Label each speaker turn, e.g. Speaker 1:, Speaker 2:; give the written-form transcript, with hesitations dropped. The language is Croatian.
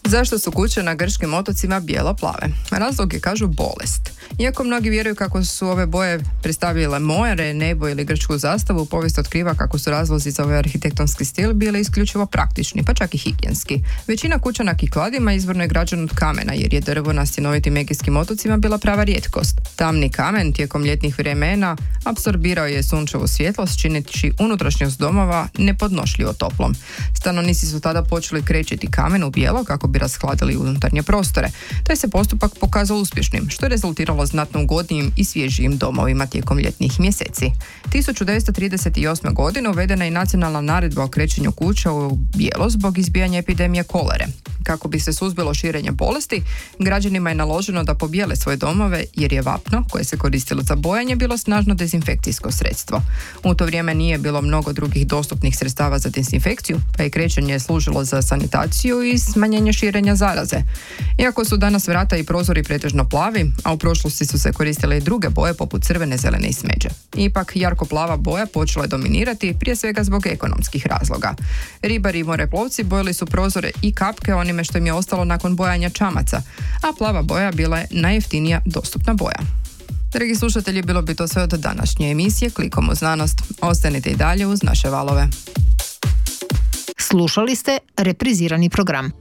Speaker 1: Zašto su kuće na grčkim otocima bijelo-plave? Razlog je, kažu, bolest. Iako mnogi vjeruju kako su ove boje predstavljale more, nebo ili grčku zastavu, povijest otkriva kako su razlozi za ovaj arhitektonski stil bili isključivo praktični, pa čak i higijenski. Većina kuća na Kikladima izvorno je građena od kamena, jer je drvo na stjenovitim egejskim otocima bila prava rijetkost. Tamni kamen tijekom ljetnih vremena apsorbirao je sunčevu svjetlost, čineći unutrašnjost domova nepodnošljivo toplom. Stanovnici su tada počeli krečiti kamen u bijelo kako bi rashladili unutarnje prostore. Taj se postupak pokazao uspješnim, što je rezultiralo znatno ugodnijim i svježijim domovima tijekom ljetnih mjeseci. 1938. godine uvedena je nacionalna naredba o krećenju kuća u bijelo zbog izbijanja epidemije kolere. Kako bi se suzbilo širenje bolesti, građanima je naloženo da pobijele svoje domove, jer je vapno, koje se koristilo za bojanje, bilo snažno dezinfekcijsko sredstvo. U to vrijeme nije bilo mnogo drugih dostupnih sredstava za dezinfekciju, pa je krećenje služilo za sanitaciju i smanjenje širenja zaraze. Iako su danas vrata i prozori pretežno plavi, a u prošlosti su se koristile i druge boje poput crvene, zelene i smeđe. Ipak, jarko-plava boja počela je dominirati, prije svega zbog ekonomskih razloga. Ribari i moreplovci bojili su prozore i kapke onime što im je ostalo nakon bojanja čamaca, a plava boja bila je najjeftinija dostupna boja. Dragi slušatelji, bilo bi to sve od današnje emisije Klikom u znanost. Ostanite i dalje uz naše valove.
Speaker 2: Slušali ste reprizirani program.